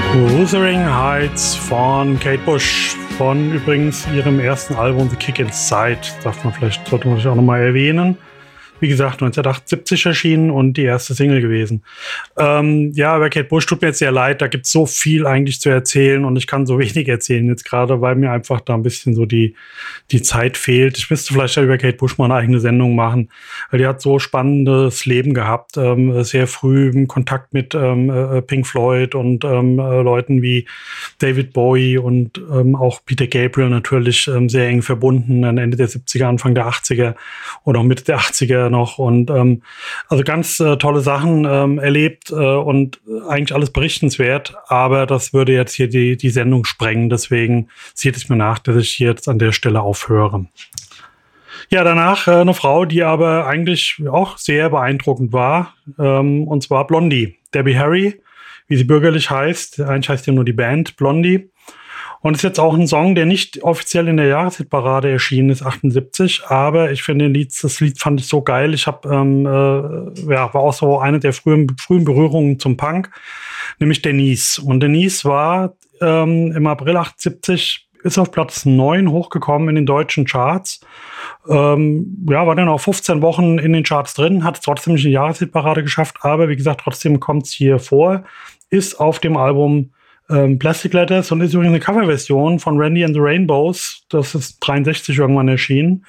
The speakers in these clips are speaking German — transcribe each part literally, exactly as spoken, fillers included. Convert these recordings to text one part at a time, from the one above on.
Wuthering Heights von Kate Bush, von übrigens ihrem ersten Album The Kick Inside, darf man vielleicht, sollte man sich auch nochmal erwähnen. Wie gesagt, neunzehnhundertachtundsiebzig erschienen und die erste Single gewesen. Ähm, ja, über Kate Bush tut mir jetzt sehr leid, da gibt es so viel eigentlich zu erzählen und ich kann so wenig erzählen jetzt gerade, weil mir einfach da ein bisschen so die, die Zeit fehlt. Ich müsste vielleicht über Kate Bush mal eine eigene Sendung machen, weil die hat so spannendes Leben gehabt, ähm, sehr früh im Kontakt mit ähm, äh, Pink Floyd und ähm, äh, Leuten wie David Bowie und ähm, auch Peter Gabriel natürlich ähm, sehr eng verbunden, dann Ende der siebziger, Anfang der achtziger oder auch Mitte der achtziger noch und ähm, also ganz äh, tolle Sachen ähm, erlebt äh, und eigentlich alles berichtenswert, aber das würde jetzt hier die, die Sendung sprengen, deswegen sieht es mir nach, dass ich hier jetzt an der Stelle aufhöre. Ja, danach äh, eine Frau, die aber eigentlich auch sehr beeindruckend war, ähm, und zwar Blondie, Debbie Harry, wie sie bürgerlich heißt, eigentlich heißt ja nur die Band Blondie. Und ist jetzt auch ein Song, der nicht offiziell in der Jahreshitparade erschienen ist, achtundsiebzig, aber ich finde, das Lied fand ich so geil. Ich habe ähm, äh, ja, war auch so eine der frühen, frühen Berührungen zum Punk, nämlich Denise. Und Denise war ähm, im April achtundsiebzig, ist auf Platz neun hochgekommen in den deutschen Charts. Ähm, ja, war dann auch fünfzehn Wochen in den Charts drin, hat es trotzdem nicht in die Jahreshitparade geschafft, aber wie gesagt, trotzdem kommt es hier vor, ist auf dem Album Plastic Letters und ist übrigens eine Coverversion von Randy and the Rainbows. Das ist dreiundsechzig irgendwann erschienen.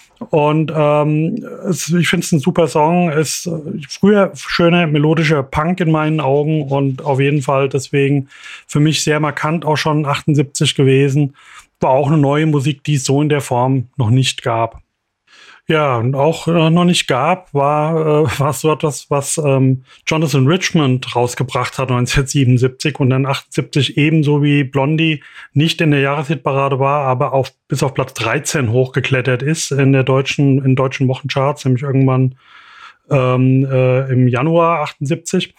Und ähm, es, ich finde es ein super Song. Es ist früher schöner melodischer Punk in meinen Augen und auf jeden Fall deswegen für mich sehr markant auch schon achtundsiebzig gewesen. War auch eine neue Musik, die es so in der Form noch nicht gab. Ja, und auch äh, noch nicht gab, war, äh, war so etwas, was ähm, Jonathan Richman rausgebracht hat neunzehnhundertsiebenundsiebzig und dann achtundsiebzig ebenso wie Blondie nicht in der Jahreshitparade war, aber auf, bis auf Platz dreizehn hochgeklettert ist in der deutschen, in deutschen Wochencharts, nämlich irgendwann ähm, äh, im Januar achtundsiebzig.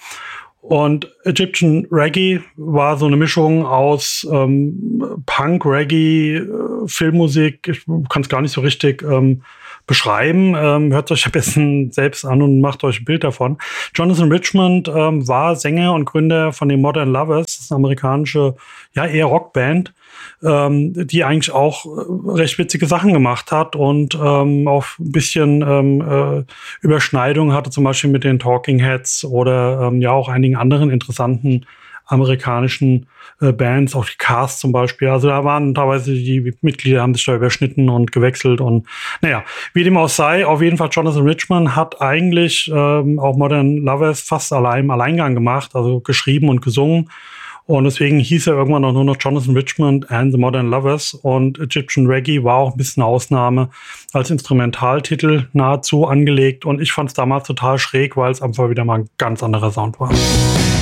Und Egyptian Reggae war so eine Mischung aus ähm, Punk, Reggae, äh, Filmmusik, ich kann es gar nicht so richtig ähm, beschreiben. Ähm, hört euch am besten selbst an und macht euch ein Bild davon. Jonathan Richman ähm, war Sänger und Gründer von den Modern Lovers, das ist eine amerikanische, ja eher Rockband, ähm, die eigentlich auch recht witzige Sachen gemacht hat und ähm, auch ein bisschen ähm, äh, Überschneidung hatte, zum Beispiel mit den Talking Heads oder ähm, ja auch einigen anderen interessanten amerikanischen äh, Bands, auch die Cars zum Beispiel. Also da waren teilweise die Mitglieder haben sich da überschnitten und gewechselt und naja, wie dem auch sei, auf jeden Fall Jonathan Richman hat eigentlich ähm, auch Modern Lovers fast allein im Alleingang gemacht, also geschrieben und gesungen. Und deswegen hieß er irgendwann auch nur noch Jonathan Richman and the Modern Lovers. Und Egyptian Reggae war auch ein bisschen eine Ausnahme als Instrumentaltitel nahezu angelegt. Und ich fand es damals total schräg, weil es einfach wieder mal ein ganz anderer Sound war.